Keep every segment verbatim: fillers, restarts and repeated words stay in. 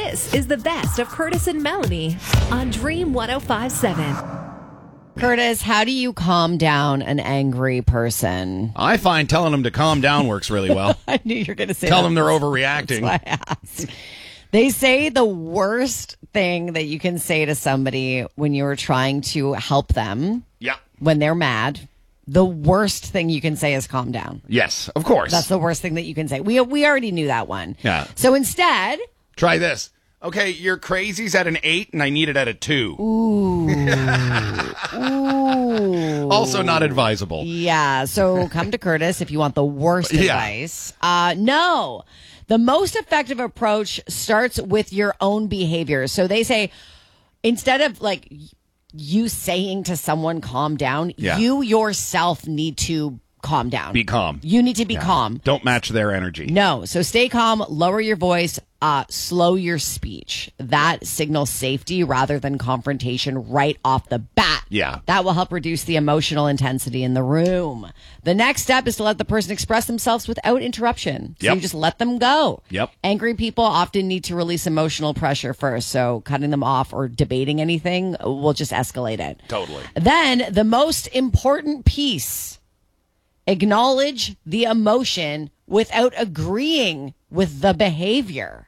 This is the best of Curtis and Melanie on Dream one oh five point seven. Curtis, how do you calm down an angry person? I find telling them to calm down works really well. I knew you were going to say Tell that. them they're overreacting. That's why I asked. They say the worst thing that you can say to somebody when you're trying to help them Yeah. when they're mad, the worst thing you can say is calm down. Yes, of course. That's the worst thing that you can say. We we already knew that one. Yeah. So instead, Try this. Okay, your crazy's at an eight, and I need it at a two. ooh, ooh. Also not advisable. Yeah, so come to Curtis if you want the worst Yeah. advice. Uh, no, the most effective approach starts with your own behavior. So they say instead of like you saying to someone, calm down, Yeah. you yourself need to calm down. Be calm. You need to be calm. Don't match their energy. No. So stay calm, lower your voice, uh, slow your speech. That signals safety rather than confrontation right off the bat. Yeah. That will help reduce the emotional intensity in the room. The next step is to let the person express themselves without interruption. So Yep. you just let them go. Yep. Angry people often need to release emotional pressure first. So cutting them off or debating anything will just escalate it. Totally. Then the most important piece, acknowledge the emotion without agreeing with the behavior.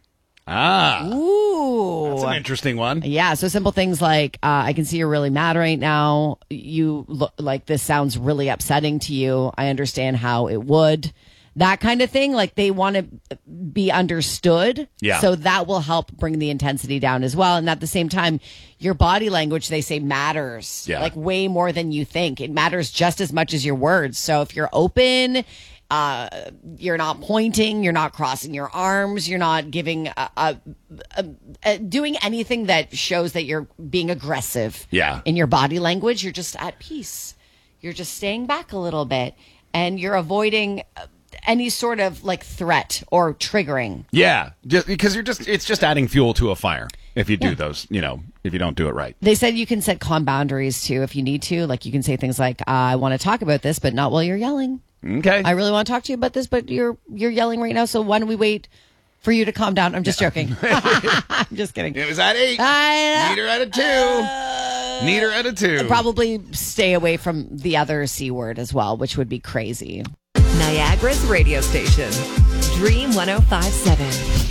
Ah. Ooh. That's an interesting one. Yeah, so simple things like, uh, I can see you're really mad right now. You look like this sounds really upsetting to you. I understand how it would. That kind of thing. Like they want to be understood. Yeah. So that will help bring the intensity down as well. And at the same time, your body language, they say, matters. Yeah. Like way more than you think. It matters just as much as your words. So if you're open, uh, you're not pointing, you're not crossing your arms, you're not giving, a, a, a, a, doing anything that shows that you're being aggressive. Yeah. In your body language, you're just at peace. You're just staying back a little bit, and you're avoiding uh, any sort of like threat or triggering. Yeah, just because you're just it's just adding fuel to a fire if you do Yeah. those, you know, if you don't do it right. They said you can set calm boundaries too if you need to. Like you can say things like, uh, "I want to talk about this, but not while you're yelling. Okay. I really want to talk to you about this, but you're you're yelling right now. So why don't we wait for you to calm down?" I'm just joking. I'm just kidding. It was at eight. I, Need her at a two. uh, Need her at a two. Probably stay away from the other C word as well, which would be crazy. Niagara's radio station, Dream one oh five point seven.